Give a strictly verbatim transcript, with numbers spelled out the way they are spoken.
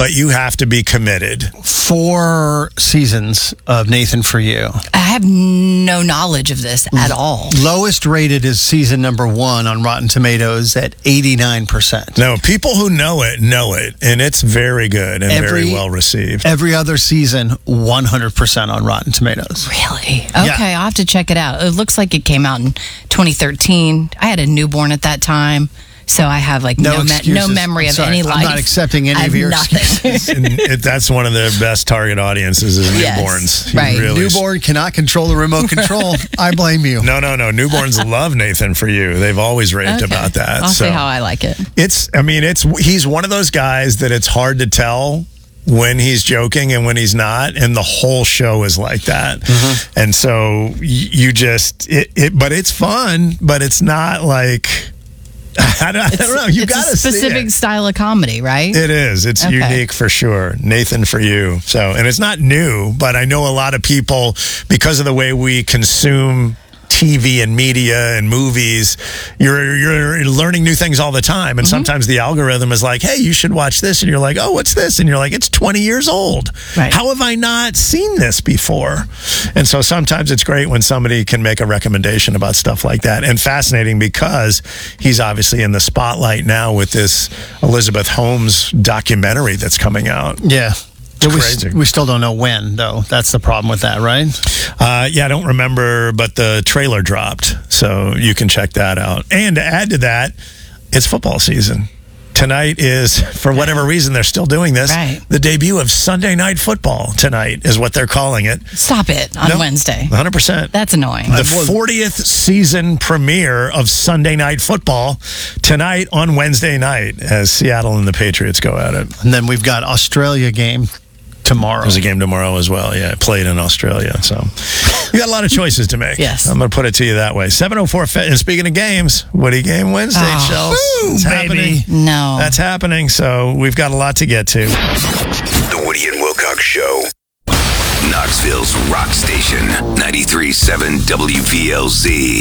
but you have to be committed. Four seasons of Nathan For You. I have no knowledge of this at all. Lowest rated is season number one on Rotten Tomatoes at eighty-nine percent. No, people who know it know it, and it's very good and Every- very well received. Every other season, one hundred percent on Rotten Tomatoes. Really? Okay, Yeah. I'll have to check it out. It looks like it came out in twenty thirteen. I had a newborn at that time, so I have like no, No me- no excuses. memory of Sorry, any I'm life. not accepting any I of have your nothing. And it, that's one of the best target audiences is Yes, newborns. You right. really- Newborn cannot control the remote control. I blame you. No, no, no. Newborns love Nathan For You. They've always raved Okay. about that. I'll so see how I like it. it's, I mean, it's, he's one of those guys that it's hard to tell when he's joking and when he's not, and the whole show is like that. Mm-hmm. And so y- you just, it, it, but it's fun, but it's not like, I don't, I don't know. You it's got a to see specific it. style of comedy, right? It is. It's Okay. unique for sure. Nathan For You. So, and it's not new, but I know a lot of people, because of the way we consume T V and media and movies, you're you're learning new things all the time. And sometimes the algorithm is like, hey, you should watch this. And you're like, oh, what's this? And you're like, it's twenty years old. Right. How have I not seen this before? And so sometimes it's great when somebody can make a recommendation about stuff like that. And fascinating because he's obviously in the spotlight now with this Elizabeth Holmes documentary that's coming out. Yeah. But we, crazy. we still don't know when, though. That's the problem with that, right? Uh, yeah, I don't remember, but the trailer dropped, so you can check that out. And to add to that, it's football season. Tonight is, for whatever reason, they're still doing this. Right. The debut of Sunday Night Football tonight is what they're calling it. Stop it on No, Wednesday. one hundred percent. That's annoying. The fortieth season premiere of Sunday Night Football tonight on Wednesday night as Seattle and the Patriots go at it. And then we've got Australia game tomorrow. There's a game tomorrow as well. Yeah, played in Australia. So you got a lot of choices to make. Yes. I'm going to put it to you that way. seven oh four, and speaking of games, Woody Game Wednesday, Oh. Shells. It's happening. No. That's happening. So we've got a lot to get to. The Woody and Wilcox Show. Knoxville's rock station, ninety-three point seven W P L Z.